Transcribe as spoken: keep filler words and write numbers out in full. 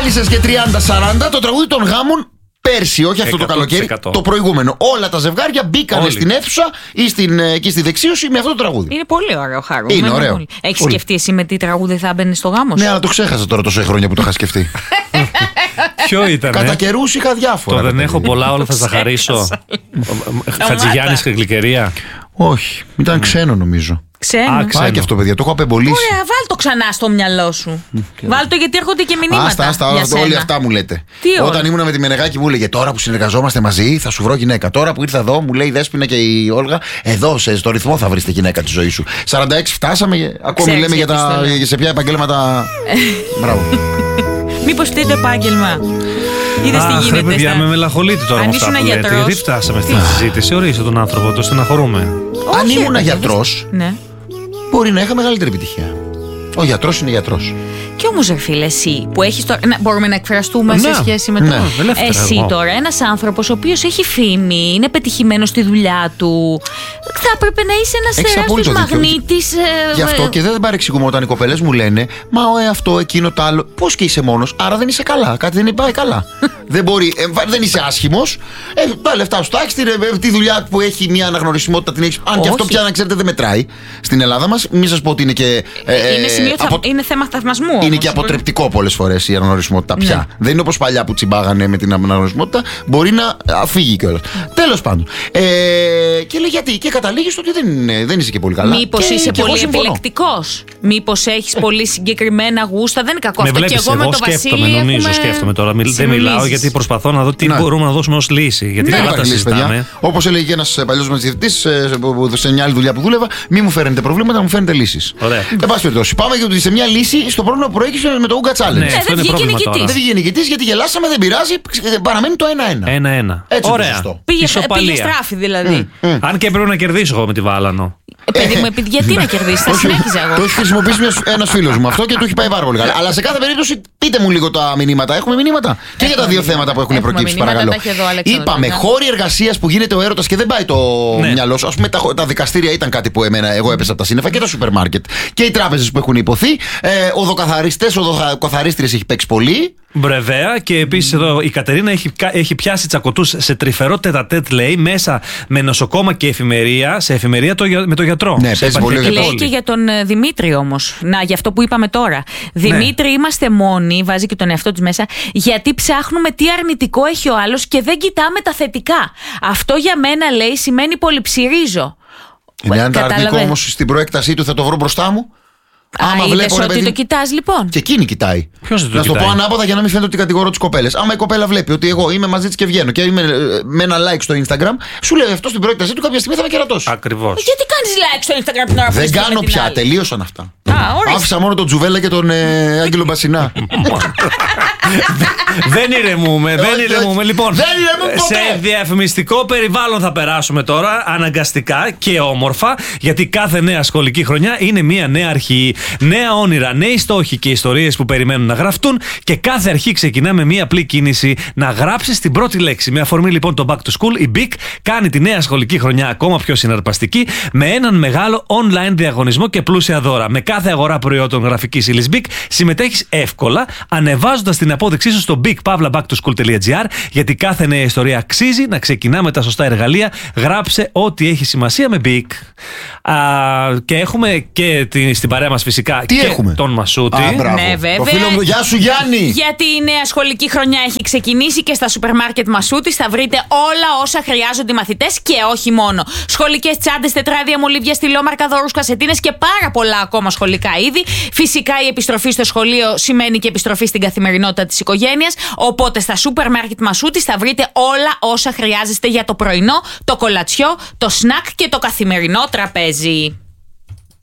μάλισες και τριάντα σαράντα, το τραγούδι των γάμων. Πέρσι, όχι αυτό το καλοκαίρι, το προηγούμενο. Όλα τα ζευγάρια μπήκανε στην αίθουσα ή στην, εκεί στη δεξίωση με αυτό το τραγούδι. Είναι πολύ ωραίο, Χάρο. Είναι ωραίο. Έχεις σκεφτεί εσύ με τι τραγούδι θα μπαίνει στο γάμο σου? Ναι, αλλά το ξέχασα τώρα τόσα χρόνια που το είχα σκεφτεί. Ποιο ήταν? Κατά καιρούς είχα διάφορα. Το δεν έχω πολλά, όλα θα τα χαρίσω. Χατζηγιάννης και Γλυκερία. Όχι, ήταν ξένο νομίζω. Ξένο. Α, ξένο. Πάει και αυτό, παιδιά, το έχω απεμπολίσει. Ωραία, βάλ το ξανά στο μυαλό σου. Βάλ το, γιατί έρχονται και μηνύματα. Άστα, άστα, όλοι αυτά μου λέτε. Τι Όταν ήμουν με τη Μενεγάκη μου έλεγε τώρα που συνεργαζόμαστε μαζί θα σου βρω γυναίκα. Τώρα που ήρθα εδώ μου λέει η Δέσποινα και η Όλγα, εδώ σε, στο ρυθμό θα βρει τη γυναίκα τη ζωή σου. σαράντα έξι φτάσαμε, ακόμη λέμε για τα, σε ποια επαγγέλματα. Μπράβο. Μήπως φταίει το επάγγελμα? Είδες τι γίνεται? Παιδιά, με μελαγχολείτε τώρα με αυτά που λέτε. Γιατί φτάσαμε στη συζήτηση? Ορίστε τον άνθρωπο, το στεναχωρούμε. Αν ήμουν γιατρός, μπορεί να είχα μεγαλύτερη επιτυχία. Ο γιατρός είναι γιατρός. Κι όμως, ρε φίλε, εσύ που έχεις τώρα. Να, μπορούμε να εκφραστούμε ναι, σε σχέση με το. Ναι, εσύ εγώ. Τώρα, ένας άνθρωπος ο οποίος έχει φήμη, είναι πετυχημένος στη δουλειά του, θα έπρεπε να είσαι ένας τεράστιος μαγνήτης. Ε, Γι' αυτό και δεν παρεξηγούμε όταν οι κοπέλες μου λένε μα ο, ε, αυτό, εκείνο, το άλλο. Πώς και είσαι μόνος, άρα δεν είσαι καλά. Κάτι δεν πάει καλά. Δεν μπορεί, ε, δεν είσαι άσχημος. Ε, τα λεφτά σου τάξει, ε, τη δουλειά που έχει μια αναγνωρισιμότητα την έχεις. Αν και αυτό πια να ξέρετε δεν μετράει στην Ελλάδα μας. Μην σας πω ότι είναι και. Ε, είναι, σημείο απο... είναι θέμα θαυμασμού. Είναι όμως, και αποτρεπτικό πολλές φορές η αναγνωρισιμότητα πια. Ναι. Δεν είναι όπως παλιά που τσιμπάγανε με την αναγνωρισιμότητα. Μπορεί να φύγει κιόλας. Τέλος πάντων. Ε, και λέει γιατί. Και καταλήγεις ότι δεν, δεν είσαι και πολύ καλά. Μήπως και, είσαι και πολύ επιλεκτικός. Μήπως έχεις πολύ συγκεκριμένα γούστα. Δεν είναι κακό αυτό. Και εγώ με το Βασίλη. Νομίζω, έχουμε... σκέφτομαι τώρα. Δεν μιλάω γιατί προσπαθώ να δω τι ναι. μπορούμε να δώσουμε ως λύση. Γιατί δεν τα συζητάμε. Όπως έλεγε και ένας παλιός μας διευθυντής σε μια άλλη δουλειά που δούλευα, μη μου φέρνετε προβλήματα, μου φέρνετε λύσεις. Εν πάση περιπτώσει, πάμε γιατί σε μια λύση στο πρόβλημα που προέκυψε με το Ούγκα Challenge. Ναι, δεν βγήκε νικητής. Δεν βγήκε νικητής γιατί γελάσαμε, δεν πειράζει, παραμένει το ένα-ένα. ένα-ένα. Έτσι. Ωραία. Πήγε, πήγε στράφη δηλαδή. Mm, mm. Αν και πρέπει να κερδίσω εγώ με τη Βάλανο. Ε, παιδί μου, επειδή γιατί να κερδίσει, θα συνέχιζα εγώ. Το έχει χρησιμοποιήσει ένα φίλο μου αυτό και του έχει πάει πάρα πολύ καλά. Αλλά σε κάθε περίπτωση, πείτε μου λίγο τα μηνύματα. Έχουμε μηνύματα και για τα δύο θέματα που έχουν προκύψει, παρακαλώ. Είπαμε χώροι εργασίας που γίνεται ο έρωτας και δεν πάει το μυαλό σου. Α πούμε, τα δικαστήρια ήταν κάτι που εμένα, εγώ έπεσα από τα σύννεφα και τα σούπερ μάρκετ. Και οι τράπεζες που έχουν υποθεί. Οδοκαθαριστές, οδοκαθαρίστριες έχει παίξει πολύ. Βέβαια, και επίσης εδώ η Κατερίνα έχει, έχει πιάσει τσακωτούς σε τρυφερό τετατέτ, λέει, μέσα με νοσοκόμα και εφημερία, σε εφημερία το, με το γιατρό. Ναι, παίζει πολύ. Λέει και για τον Δημήτρη όμως. Να, για αυτό που είπαμε τώρα. Δημήτρη, ναι. Είμαστε μόνοι, βάζει και τον εαυτό της μέσα, γιατί ψάχνουμε τι αρνητικό έχει ο άλλος και δεν κοιτάμε τα θετικά. Αυτό για μένα, λέει, σημαίνει πολυψηρίζω. Είναι αν τα αρνητικό όμως στην προέκτασή του θα το βρω μπροστά μου. Άμα βλέπω ότι παιδί... το κοιτάς λοιπόν. Και εκείνη κοιτάει. Ποιος δεν το να κοιτάει? Να το πω ανάποδα για να μην φαίνεται ότι κατηγορώ τις κοπέλες. Άμα η κοπέλα βλέπει ότι εγώ είμαι μαζί της και βγαίνω και είμαι με ένα like στο Instagram, σου λέει αυτό στην προέκτασή του κάποια στιγμή θα με κερατώσει. Ακριβώς. Γιατί κάνεις like στο Instagram την ώρα που δεν κάνω πια, άλλη. Τελείωσαν αυτά. Α, άφησα μόνο τον Τζουβέλα και τον ε, Άγγελο Μπασινά. Δεν ηρεμούμε, δεν ηρεμούμε. Λοιπόν, δεν ηρεμούμε ποτέ. Σε διαφημιστικό περιβάλλον θα περάσουμε τώρα, αναγκαστικά και όμορφα, γιατί κάθε νέα σχολική χρονιά είναι μια νέα αρχή. Νέα όνειρα, νέοι στόχοι και ιστορίες που περιμένουν να γραφτούν και κάθε αρχή ξεκινά με μια απλή κίνηση να γράψεις την πρώτη λέξη. Με αφορμή λοιπόν το Back to School, η μπικ κάνει τη νέα σχολική χρονιά ακόμα πιο συναρπαστική με έναν μεγάλο online διαγωνισμό και πλούσια δώρα. Με κάθε αγορά προϊόντων γραφικής ύλης μπικ συμμετέχεις εύκολα ανεβάζοντας την απόδειξή σου στο μπικ παύλα μπακ το σκουλ τελεία τζι άρ, γιατί κάθε νέα ιστορία αξίζει να ξεκινά με τα σωστά εργαλεία. Γράψε ό,τι έχει σημασία με μπικ. Και έχουμε και την, στην παρέα μας φυσικά τι και έχουμε? Τον Μασούτη. Α, ναι, βέβαια. Το φίλο μου, γεια σου Γιάννη. Γιατί η νέα σχολική χρονιά έχει ξεκινήσει και στα σούπερ μάρκετ Μασούτης θα βρείτε όλα όσα χρειάζονται οι μαθητές και όχι μόνο. Σχολικές τσάντες, τετράδια, μολύβια, στυλόμαρκα, δώρους, κασετίνες και πάρα πολλά ακόμα σχολικά είδη. Φυσικά η επιστροφή στο σχολείο σημαίνει και επιστροφή στην καθημερινότητα της οικογένειας. Οπότε στα σούπερ μάρκετ Μασούτης θα βρείτε όλα όσα χρειάζεστε για το πρωινό, το κολατσιό, το σνακ και το καθημερινό τραπέζι.